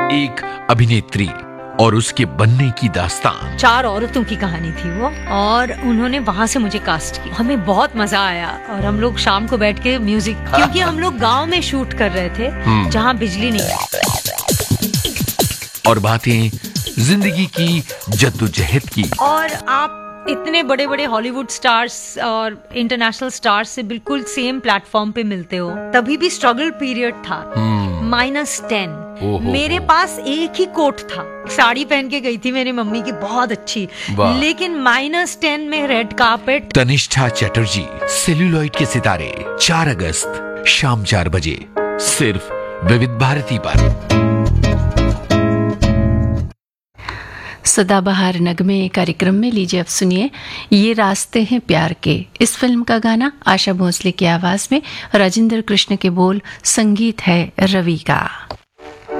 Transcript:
एक अभिनेत्री और उसके बनने की दास्तान। 4 औरतों की कहानी थी वो, और उन्होंने वहां से मुझे कास्ट किया। हमें बहुत मजा आया, और हम लोग शाम को बैठ के म्यूजिक, क्योंकि हम लोग गांव में शूट कर रहे थे जहां बिजली नहीं है। और बातें जिंदगी की जद्दोजहद की। और आप इतने बड़े बड़े हॉलीवुड स्टार्स और इंटरनेशनल स्टार्स से बिल्कुल सेम प्लेटफॉर्म पे मिलते हो। तभी भी स्ट्रगल पीरियड था। -10 मेरे पास एक ही कोट था। साड़ी पहन के गई थी मेरी मम्मी की, बहुत अच्छी, लेकिन -10 में red carpet. Tanishtha Chatterjee, celluloid के सितारे, 4 अगस्त शाम 4 बजे, सिर्फ विविध भारती पर। सदाबहार नगमे कार्यक्रम में लीजिए अब सुनिए ये रास्ते हैं प्यार के। इस फिल्म का गाना आशा भोसले की आवाज में, राजेंद्र कृष्ण के बोल, संगीत है रवि का।